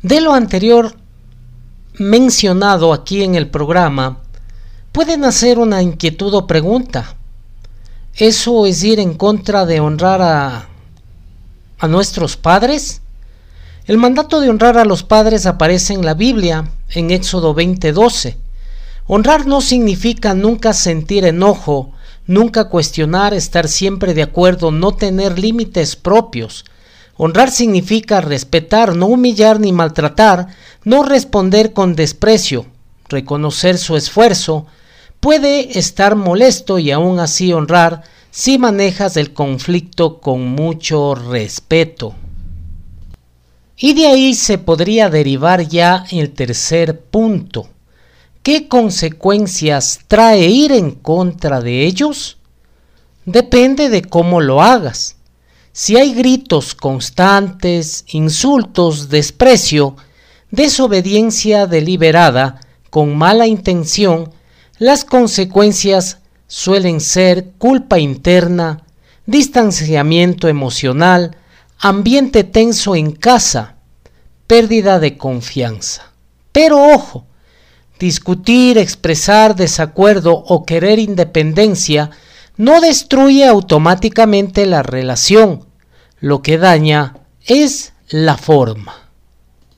De lo anterior mencionado aquí en el programa, puede nacer una inquietud o pregunta. ¿Eso es ir en contra de honrar a nuestros padres? El mandato de honrar a los padres aparece en la Biblia, en Éxodo 20:12. Honrar no significa nunca sentir enojo, nunca cuestionar, estar siempre de acuerdo, no tener límites propios. Honrar significa respetar, no humillar ni maltratar, no responder con desprecio, reconocer su esfuerzo. Puede estar molesto y aún así honrar si manejas el conflicto con mucho respeto. Y de ahí se podría derivar ya el tercer punto. ¿Qué consecuencias trae ir en contra de ellos? Depende de cómo lo hagas. Si hay gritos constantes, insultos, desprecio, desobediencia deliberada, con mala intención, las consecuencias suelen ser culpa interna, distanciamiento emocional, ambiente tenso en casa, pérdida de confianza. Pero ojo, discutir, expresar desacuerdo o querer independencia no destruye automáticamente la relación. Lo que daña es la forma.